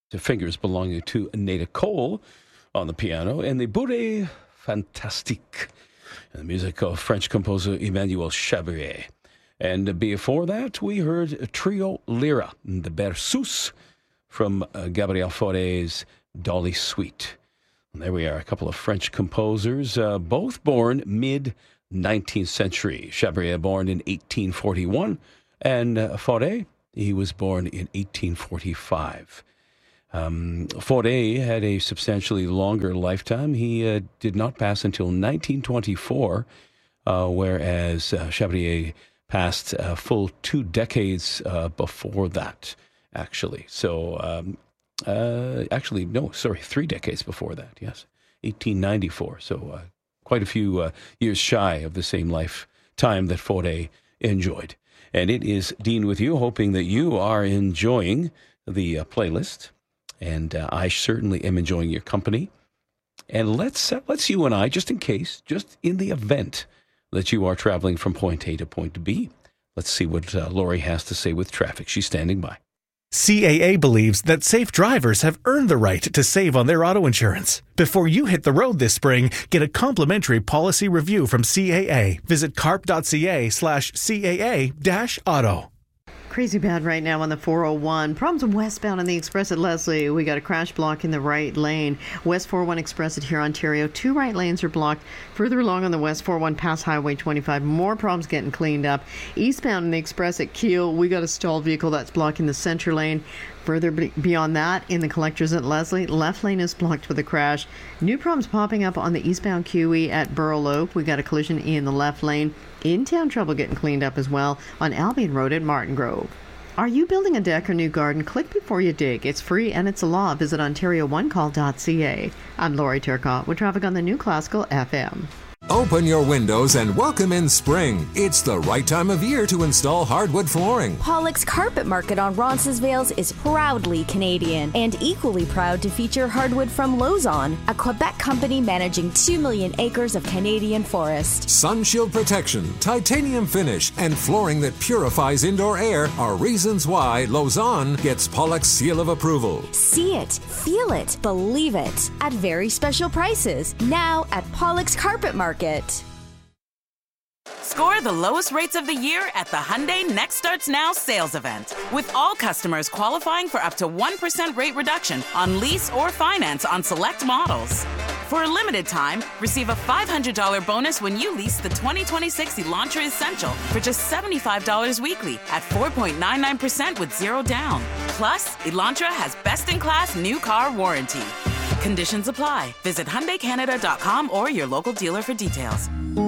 The figures belonging to Nada Cole on the piano, and the Bourrée Fantastique, and the music of French composer Emmanuel Chabrier. And before that, we heard Trio Lyra, the Berceuse, from Gabriel Fauré's Dolly Suite. And there we are, a couple of French composers, both born mid-19th century. Chabrier born in 1841, and Fauré, he was born in 1845. Fauré had a substantially longer lifetime. He did not pass until 1924, whereas Chabrier passed a full 2 decades before that, actually. So, 3 decades before that, yes. 1894, so quite a few years shy of the same lifetime that Fauré enjoyed. And it is Dean with you, hoping that you are enjoying the playlist. And I certainly am enjoying your company. And let's you and I, just in case, just in the event that you are traveling from point A to point B, let's see what Lori has to say with traffic. She's standing by. CAA believes that safe drivers have earned the right to save on their auto insurance. Before you hit the road this spring, get a complimentary policy review from CAA. Visit carp.ca/CAA-auto. Crazy bad right now on the 401. Problems westbound on the Express at Leslie. We got a crash block in the right lane. West 401 Express at here, Ontario. 2 right lanes are blocked. Further along on the West 401 past Highway 25. More problems getting cleaned up. Eastbound in the Express at Keele, we got a stalled vehicle that's blocking the center lane. Further beyond that, in the collectors at Leslie, left lane is blocked with a crash. New problems popping up on the eastbound QE at Burlope. We got a collision in the left lane. In-town trouble getting cleaned up as well on Albion Road at Martin Grove. Are you building a deck or new garden? Click before you dig. It's free and it's a law. Visit OntarioOneCall.ca. I'm Lori Turcotte with traffic on the New Classical FM. Open your windows and welcome in spring. It's the right time of year to install hardwood flooring. Pollock's Carpet Market on Roncesvalles is proudly Canadian and equally proud to feature hardwood from Lauson, a Quebec company managing 2 million acres of Canadian forest. Sunshield protection, titanium finish, and flooring that purifies indoor air are reasons why Lauson gets Pollock's seal of approval. See it, feel it, believe it at very special prices now at Pollock's Carpet Market. Score the lowest rates of the year at the Hyundai Next Starts Now sales event, with all customers qualifying for up to 1% rate reduction on lease or finance on select models. For a limited time, receive a $500 bonus when you lease the 2026 Elantra Essential for just $75 weekly at 4.99% with 0 down. Plus, Elantra has best-in-class new car warranty. Conditions apply. Visit HyundaiCanada.com or your local dealer for details.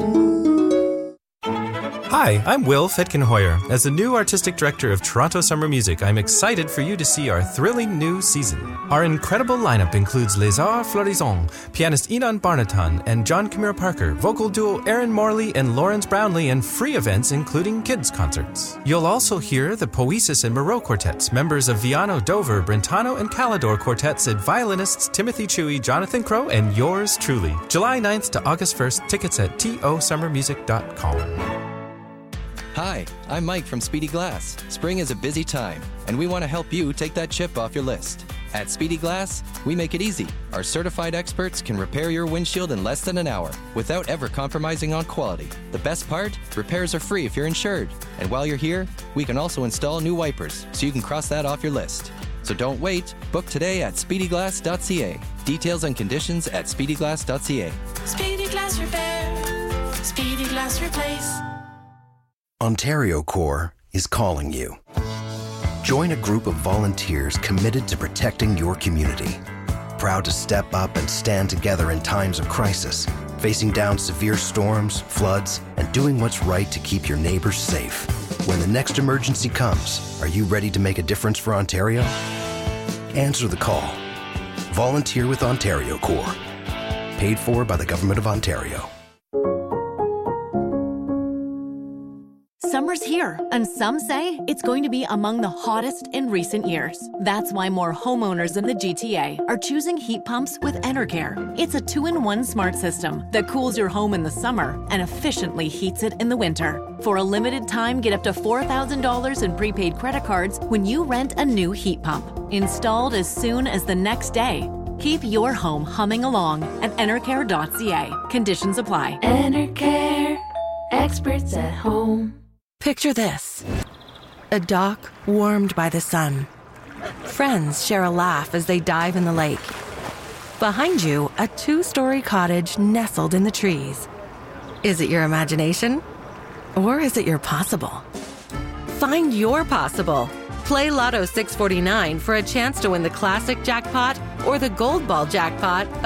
Hi, I'm Will Fetkenhoyer. As the new artistic director of Toronto Summer Music, I'm excited for you to see our thrilling new season. Our incredible lineup includes Les Arts Florissants, pianist Enon Barnatan and John Camille Parker, vocal duo Aaron Morley and Lawrence Brownlee, and free events including kids' concerts. You'll also hear the Poesis and Moreau Quartets, members of Viano, Dover, Brentano, and Calidor Quartets, and violinists Timothy Chewy, Jonathan Crow, and yours truly. July 9th to August 1st, tickets at tosummermusic.com. Hi, I'm Mike from Speedy Glass. Spring is a busy time, and we want to help you take that chip off your list. At Speedy Glass, we make it easy. Our certified experts can repair your windshield in less than an hour without ever compromising on quality. The best part? Repairs are free if you're insured. And while you're here, we can also install new wipers, so you can cross that off your list. So don't wait. Book today at speedyglass.ca. Details and conditions at speedyglass.ca. Speedy Glass Repair. Speedy Glass Replace. Ontario Corps is calling you. Join a group of volunteers committed to protecting your community. Proud to step up and stand together in times of crisis, facing down severe storms, floods, and doing what's right to keep your neighbors safe. When the next emergency comes, are you ready to make a difference for Ontario? Answer the call. Volunteer with Ontario Corps. Paid for by the Government of Ontario. Summer Summer's here, and some say it's going to be among the hottest in recent years. That's why more homeowners in the GTA are choosing heat pumps with Enercare. It's a 2-in-1 smart system that cools your home in the summer and efficiently heats it in the winter. For a limited time, get up to $4,000 in prepaid credit cards when you rent a new heat pump. Installed as soon as the next day. Keep your home humming along at enercare.ca. Conditions apply. Enercare. Experts at home. Picture this. A dock warmed by the sun. Friends share a laugh as they dive in the lake. Behind you, a 2-story cottage nestled in the trees. Is it your imagination? Or is it your possible? Find your possible. Play Lotto 649 for a chance to win the classic jackpot or the gold ball jackpot